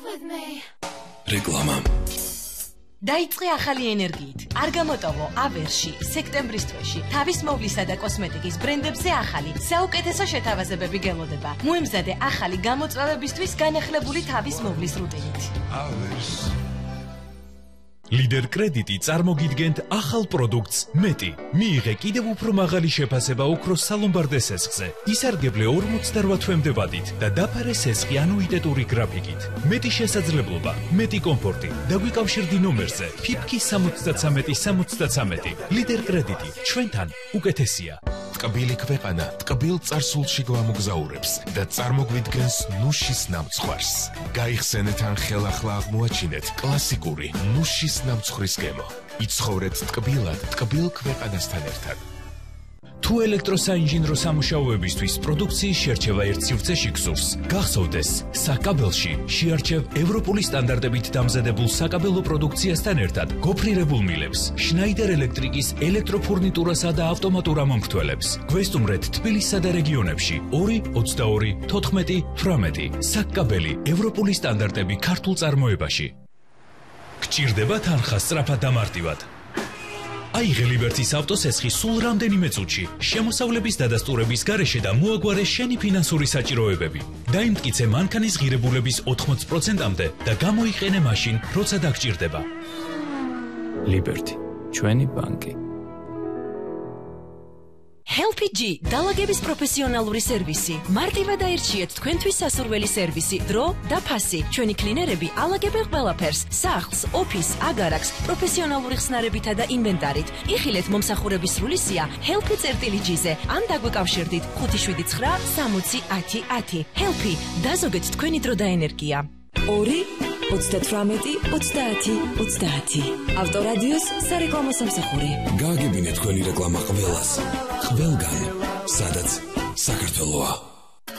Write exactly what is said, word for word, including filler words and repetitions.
რეკლამა დაიწყე ახალი ენერგიით. არ გამოტოვო ავერში, სექტემბრის თვეში, თავის მოვლისა და კოსმეტიკის ბრენდებზე ახალი, საუკეთესო შეთავაზებები გელოდება. მოემზადე ახალი გამოწვევებისთვის განახლებული თავის მოვლის რუტინით. ავერს ლიდერ კრედიტი წარმოგიდგენთ ახალ პროდუქტს მეტი. მიიღე კიდევ უფრო მაღალი შეფასება ოქროს სალომბარდე სესხზე. ისარგებლე ორმოცდაოთხ თვემდე ვადით და დაფარე სესხი ანუიტეტური გრაფიკით. მეტი შესაძლებლობა, მეტი კომფორტი. დაგვიკავშირდი ნომერზე ფიფკი სამოცდათრამეტი სამოცდათრამეტი. ლიდერ კრედიტი ჩვენთან უკეთესია. ტკბილი ქვეყანა ტკბილ წარსულში გვამოგზაურებს და წარმოგვიდგენს ნუშის ნამცხვარს. გაიხსენეთ ან ხელახლა აღმოაჩინეთ კლასიკური ნუშის ნამცხვრის გემო. იცხოვრეთ ტკბილად ტკბილ ქვეყანასთან ერთად. თუ ელექტროსაინჟინრო სამუშაოებისთვის პროდუქციის შერჩევა ერთ სივრცეში გსურს, გახსოვდეს, საკაბელში შეარჩევ ევროპული სტანდარტებით დამზადებულ საკაბელო პროდუქციასთან ერთად გოფრირებულ მილებს, შნაიდერ ელექტრიკის ელექტროფურნიტურასა და ავტომატურ ამომრთველებს. გვესტუმრეთ თბილისსა და რეგიონებში ორი ოცდაორი თოთხმეტი თვრამეტი. საკაბელი ევროპული სტანდარტები ქართულ წარმოებაში. გჭირდება თანხა სწრაფად დამარტივად. აიღე ლიბერტის ავტოსესხი სულ რამდენიმე წუთში, შემოსავლების დადასტურების გარეშე და მოაგვარე შენი ფინანსური საჭიროებები. დაიმტკიცე მანქანის ღირებულების ოთხმოც პროცენტამდე და გამოიყენე მაშინ, როცა დაგჭირდება. ლიბერტი, ჩვენი ბანკი. Helpy G დალაგების პროფესიონალური სერვისი. მარტივად აირჩიეთ თქვენთვის სასურველი სერვისი, დრო და ფასი. ჩვენი კლინერები ალაგებენ ყველაფერს: სახლს, ოფისს, აგარაკს, პროფესიონალური ხსნარებითა და ინვენტარით. იხილეთ მომსახურების სრული სია Helpy წერტილი G-ზე ან დაგვიკავშირდით ხუთი შვიდი ცხრა სამოცი ათი ათი. Helpy დაზოგეთ თქვენი დრო და ენერგია. ორი ოცდათვრამეტი ოცდაათი ოცდაათი. ავტორადიოს სარეკლამო სამსახური. გააგებინეთ თქვენი რეკლამა ყველას. ყველგან, სადაც საქართველოა.